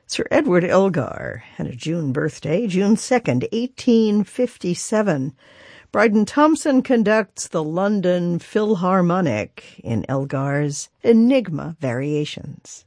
Sir Edward Elgar had a June birthday, June 2nd, 1857. Bryden Thompson conducts the London Philharmonic in Elgar's Enigma Variations.